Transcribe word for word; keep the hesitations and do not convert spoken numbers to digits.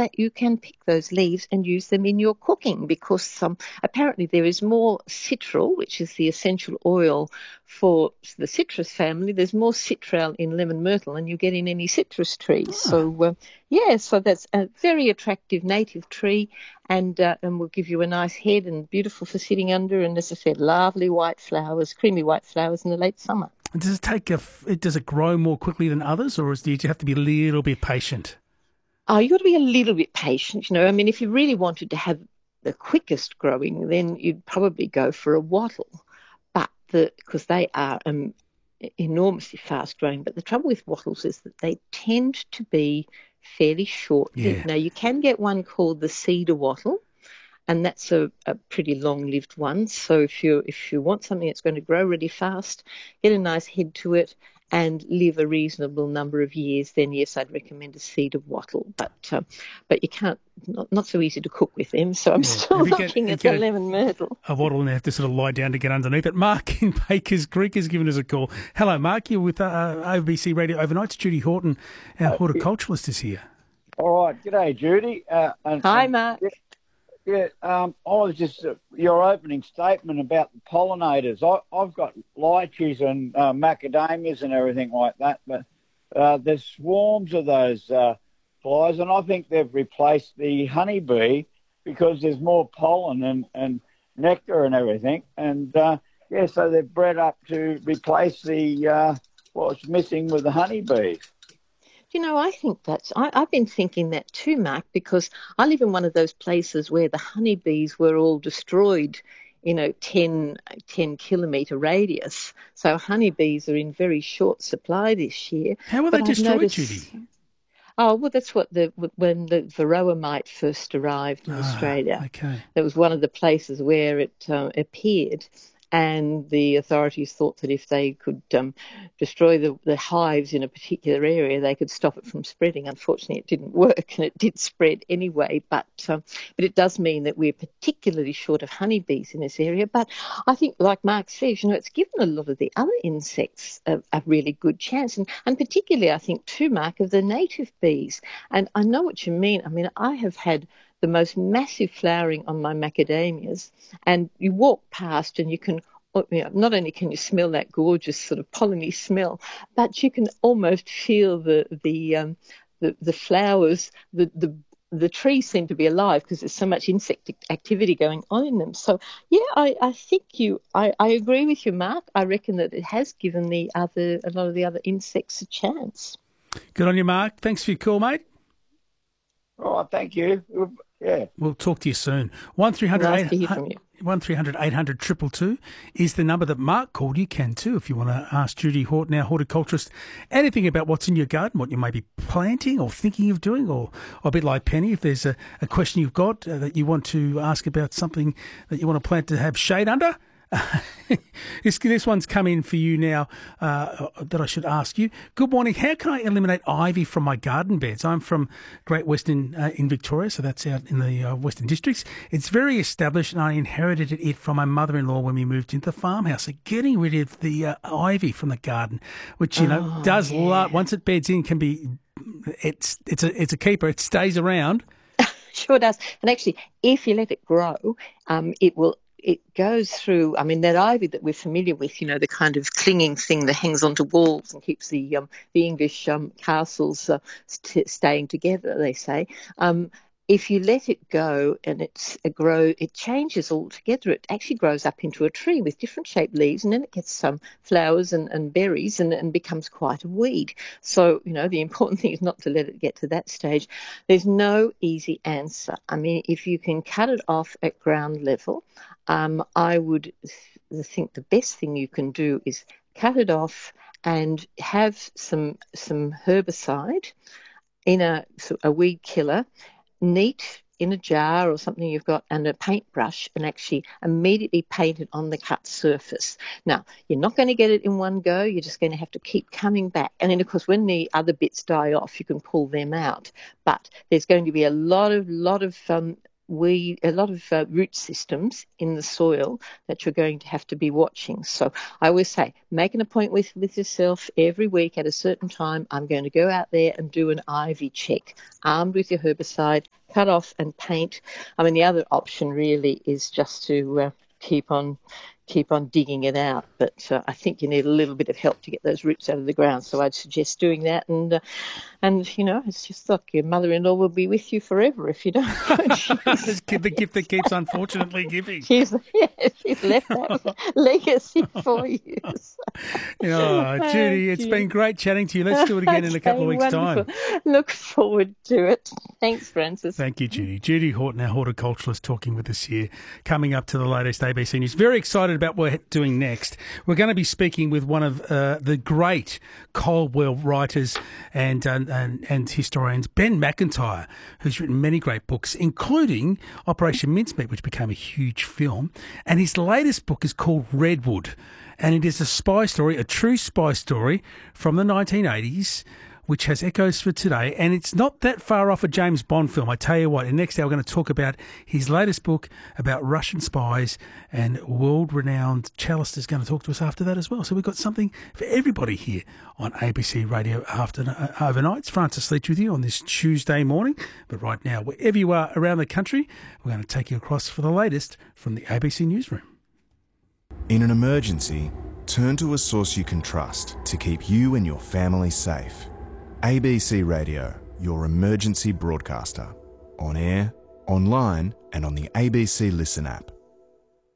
that you can pick those leaves and use them in your cooking, because um, apparently there is more citral, which is the essential oil for the citrus family. There's more citral in lemon myrtle than you get in any citrus tree. Oh. So, uh, yeah, so that's a very attractive native tree, and uh, and will give you a nice head and beautiful for sitting under. And as I said, lovely white flowers, creamy white flowers in the late summer. Does it take a? Does it grow more quickly than others, or is, do you have to be a little bit patient? Oh, you've got to be a little bit patient, you know. I mean, if you really wanted to have the quickest growing, then you'd probably go for a wattle, but the because they are um, enormously fast growing. But the trouble with wattles is that they tend to be fairly short-lived. Yeah. Now, you can get one called the cedar wattle, and that's a, a pretty long-lived one. So if you if you want something that's going to grow really fast, get a nice head to it, and live a reasonable number of years, then yes, I'd recommend a cedar wattle. But um, but you can't, not, not so easy to cook with them. So I'm Yeah. still If you looking get- at you the get a- lemon myrtle. A wattle, and they have to sort of lie down to get underneath it. Mark in Bakers Creek has given us a call. Hello, Mark. You're with uh, O B C Radio Overnight. Judy Horton, our horticulturalist, is here. All right. G'day, Judy. Uh, and, Hi, and, Mark. Yeah, yeah um, I was just, uh, your opening statement about the pollinators. I, I've got lychees and uh, macadamias and everything like that, but uh, there's swarms of those uh, flies, and I think they've replaced the honeybee because there's more pollen and, and nectar and everything. And, uh, yeah, so they've bred up to replace the uh, what's missing with the honeybees. You know, I think that's, I, I've been thinking that too, Mark, because I live in one of those places where the honeybees were all destroyed, you know, ten, ten kilometre radius. So honeybees are in very short supply this year. How were But they I've destroyed, noticed- Judy? Oh, well, that's what the, when the varroa mite first arrived in Ah, Australia. okay. That was one of the places where it uh, appeared. And the authorities thought that if they could um, destroy the, the hives in a particular area, they could stop it from spreading. Unfortunately, it didn't work, and it did spread anyway. But um, but it does mean that we're particularly short of honeybees in this area. But I think, like Mark says, you know, it's given a lot of the other insects a, a really good chance, and, and particularly, I think, too, Mark, of the native bees. And I know what you mean. I mean, I have had the most massive flowering on my macadamias, and you walk past and you can, you know, not only can you smell that gorgeous sort of polleny smell, but you can almost feel the the um, the, the flowers, the the the trees seem to be alive because there's so much insect activity going on in them. So yeah, I, I think you, I, I agree with you, Mark. I reckon that it has given the other a lot of the other insects a chance. Good on you, Mark. Thanks for your call, mate. Oh, thank you. Yeah. We'll talk to you soon. One three hundred Nice to hear from you. one three hundred eight hundred two two two is the number that Mark called. You can too if you want to ask Judy Horton, our horticulturist, anything about what's in your garden, what you may be planting or thinking of doing, or, or a bit like Penny, if there's a, a question you've got uh, that you want to ask about something that you want to plant to have shade under. this, this one's come in for you now uh, that I should ask you. Good morning. How can I eliminate ivy from my garden beds? I'm from Great Western uh, in Victoria, so that's out in the uh, Western Districts. It's very established, and I inherited it from my mother-in-law when we moved into the farmhouse. So getting rid of the uh, ivy from the garden, which, you know, Oh, does yeah. lo- once it beds in, can be, it's it's a it's a keeper. It stays around. Sure does. And actually, if you let it grow, um, it will. It goes through, I mean, that ivy that we're familiar with, you know, the kind of clinging thing that hangs onto walls and keeps the um, the English um, castles uh, st- staying together, they say. Um, if you let it go and it's a grow, it changes altogether. It actually grows up into a tree with different shaped leaves, and then it gets some flowers and, and berries and, and becomes quite a weed. So, you know, the important thing is not to let it get to that stage. There's no easy answer. I mean, if you can cut it off at ground level, um, I would th- think the best thing you can do is cut it off and have some some herbicide in a, a weed killer, neat in a jar or something you've got, and a paintbrush, and actually immediately paint it on the cut surface. Now, you're not going to get it in one go. You're just going to have to keep coming back. And then, of course, when the other bits die off, you can pull them out. But there's going to be a lot of, lot of um, we a lot of uh, root systems in the soil that you're going to have to be watching. So I always say, make an appointment with, with yourself every week at a certain time. I'm going to go out there and do an ivy check, armed with your herbicide, cut off and paint. I mean, the other option really is just to uh, keep on keep on digging it out. But uh, I think you need a little bit of help to get those roots out of the ground. So I'd suggest doing that. And, uh, and you know, it's just like your mother-in-law will be with you forever if you don't. The gift that keeps unfortunately giving. She's, yeah, she's left that legacy for you. Oh, Judy, it's been great chatting to you. Let's do it again okay, in a couple of weeks' wonderful. time. Look forward to it. Thanks, Francis. Thank you, Judy. Judy Horton, our horticulturalist, talking with us here, coming up to the latest A B C News. Very excited about what we're doing next. We're going to be speaking with one of uh, the great Coldwell writers and, uh, and and historians, Ben Macintyre, who's written many great books, including Operation Mincemeat, which became a huge film. And his latest book is called Redwood, and it is a spy story, a true spy story from the nineteen eighties, which has echoes for today, and it's not that far off a James Bond film. I tell you what, in next hour we're going to talk about his latest book about Russian spies, and world-renowned Chalice is going to talk to us after that as well. So we've got something for everybody here on A B C Radio after uh, overnight. It's Francis Leach with you on this Tuesday morning, but right now, wherever you are around the country, we're going to take you across for the latest from the A B C Newsroom. In an emergency, turn to a source you can trust to keep you and your family safe. A B C Radio, your emergency broadcaster. On air, online and on the A B C Listen app.